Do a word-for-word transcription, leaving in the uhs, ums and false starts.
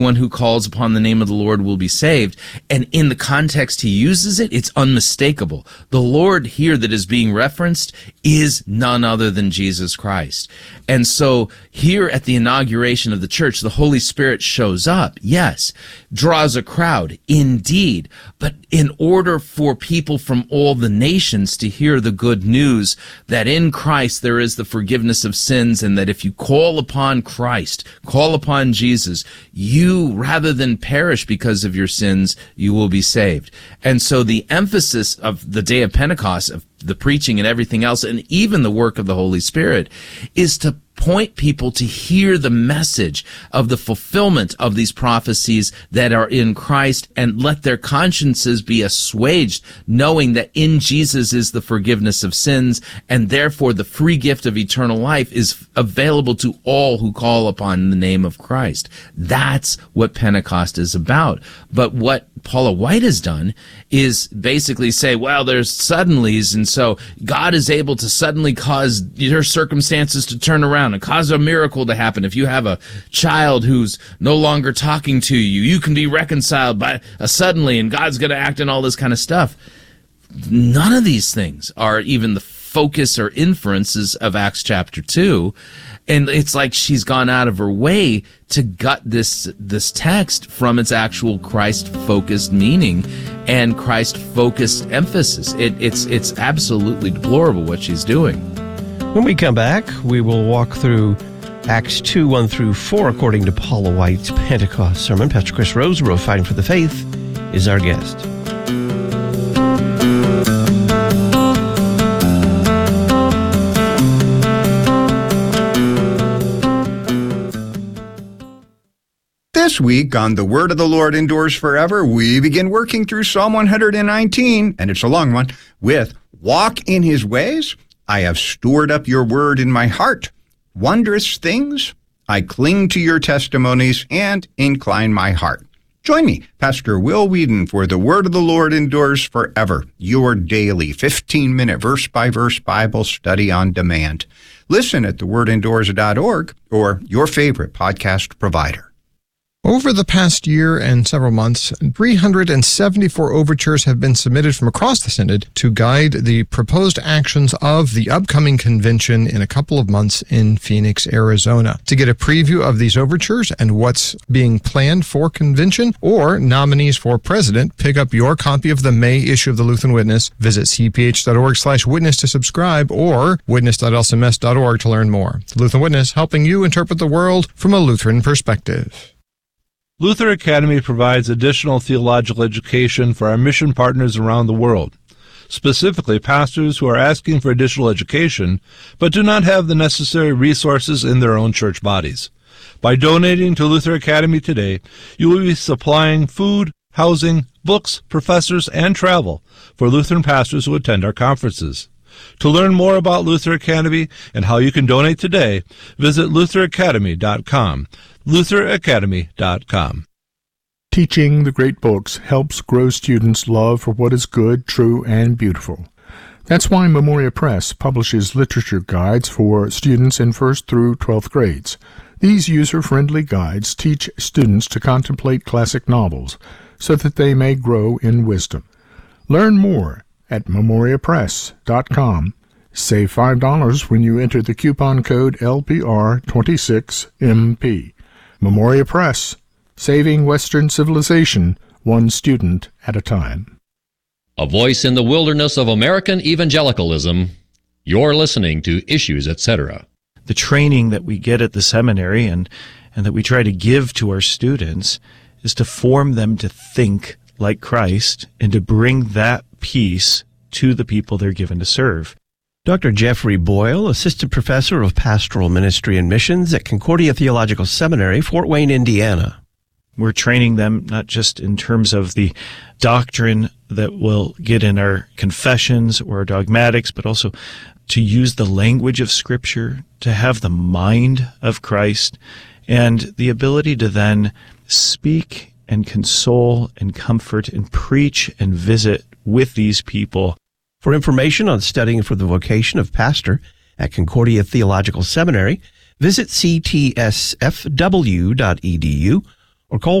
One who calls upon the name of the Lord will be saved. And in the context he uses it, it's unmistakable. The Lord here that is being referenced is none other than Jesus Christ. And so here at the inauguration of the church, the Holy Spirit shows up, yes, draws a crowd, indeed. But in order for people from all the nations to hear the good news that in Christ there is the forgiveness of sins, and that if you call upon Christ, call upon Jesus, you You, rather than perish because of your sins, you will be saved. And so the emphasis of the day of Pentecost, of the preaching and everything else, and even the work of the Holy Spirit, is to point people to hear the message of the fulfillment of these prophecies that are in Christ, and let their consciences be assuaged, knowing that in Jesus is the forgiveness of sins, and therefore the free gift of eternal life is available to all who call upon the name of Christ. That's what Pentecost is about. But what Paula White has done is basically say, well, there's suddenlies, and so God is able to suddenly cause your circumstances to turn around and cause a miracle to happen. If you have a child who's no longer talking to you, you can be reconciled by a suddenly, and God's going to act in all this kind of stuff. None of these things are even the focus or inferences of Acts chapter two. And it's like she's gone out of her way to gut this this text from its actual Christ-focused meaning and Christ-focused emphasis. It, it's it's absolutely deplorable what she's doing. When we come back, we will walk through Acts two, one through four, according to Paula White's Pentecost sermon. Pastor Chris Roseborough, Fighting for the Faith, is our guest. This week on The Word of the Lord Endures Forever, we begin working through Psalm one hundred nineteen, and it's a long one, with Walk in His Ways. I have stored up your word in my heart. Wondrous things. I cling to your testimonies and incline my heart. Join me, Pastor Will Whedon, for The Word of the Lord Endures Forever, your daily fifteen-minute verse-by-verse Bible study on demand. Listen at the word endures dot org or your favorite podcast provider. Over the past year and several months, three hundred seventy-four overtures have been submitted from across the Synod to guide the proposed actions of the upcoming convention in a couple of months in Phoenix, Arizona. To get a preview of these overtures and what's being planned for convention or nominees for president, pick up your copy of the May issue of the Lutheran Witness. Visit c p h dot org slash witness to subscribe or witness dot l c m s dot org to learn more. The Lutheran Witness, helping you interpret the world from a Lutheran perspective. Luther Academy provides additional theological education for our mission partners around the world, specifically pastors who are asking for additional education but do not have the necessary resources in their own church bodies. By donating to Luther Academy today, you will be supplying food, housing, books, professors, and travel for Lutheran pastors who attend our conferences. To learn more about Luther Academy and how you can donate today, visit luther academy dot com. luther academy dot com. Teaching the great books helps grow students' love for what is good, true, and beautiful. That's why Memoria Press publishes literature guides for students in first through twelfth grades. These user-friendly guides teach students to contemplate classic novels so that they may grow in wisdom. Learn more at memoria press dot com. Save five dollars when you enter the coupon code L P R twenty-six M P. Memoria Press, saving Western civilization one student at a time. A voice in the wilderness of American evangelicalism. You're listening to Issues, et cetera. The training that we get at the seminary and, and that we try to give to our students is to form them to think like Christ and to bring that peace to the people they're given to serve. Doctor Jeffrey Boyle, Assistant Professor of Pastoral Ministry and Missions at Concordia Theological Seminary, Fort Wayne, Indiana. We're training them not just in terms of the doctrine that we'll get in our confessions or our dogmatics, but also to use the language of Scripture, to have the mind of Christ, and the ability to then speak and console and comfort and preach and visit with these people. For information on studying for the vocation of pastor at Concordia Theological Seminary, visit c t s f w dot e d u or call